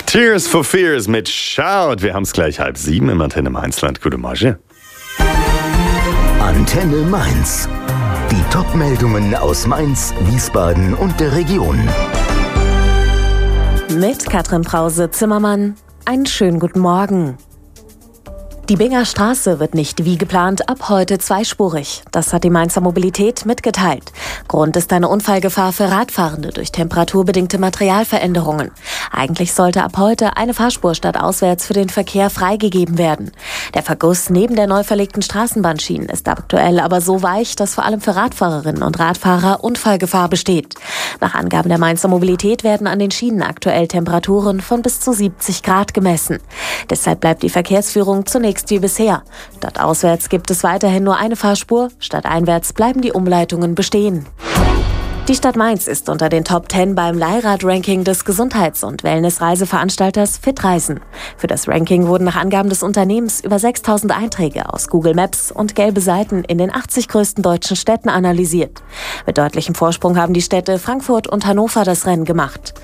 Tears for Fears mit Shout. Wir haben es gleich 6:30 im Antenne Mainzland. Gute Morgen. Antenne Mainz. Die Top-Meldungen aus Mainz, Wiesbaden und der Region. Mit Katrin Brause-Zimmermann. Einen schönen guten Morgen. Die Binger Straße wird nicht wie geplant ab heute zweispurig. Das hat die Mainzer Mobilität mitgeteilt. Grund ist eine Unfallgefahr für Radfahrende durch temperaturbedingte Materialveränderungen. Eigentlich sollte ab heute eine Fahrspur stadtauswärts für den Verkehr freigegeben werden. Der Verguss neben der neu verlegten Straßenbahnschienen ist aktuell aber so weich, dass vor allem für Radfahrerinnen und Radfahrer Unfallgefahr besteht. Nach Angaben der Mainzer Mobilität werden an den Schienen aktuell Temperaturen von bis zu 70 Grad gemessen. Deshalb bleibt die Verkehrsführung zunächst wie bisher. Stadtauswärts gibt es weiterhin nur eine Fahrspur, stadteinwärts bleiben die Umleitungen bestehen. Die Stadt Mainz ist unter den Top 10 beim Leihrad-Ranking des Gesundheits- und Wellness-Reiseveranstalters Fitreisen. Für das Ranking wurden nach Angaben des Unternehmens über 6.000 Einträge aus Google Maps und gelbe Seiten in den 80 größten deutschen Städten analysiert. Mit deutlichem Vorsprung haben die Städte Frankfurt und Hannover das Rennen gemacht.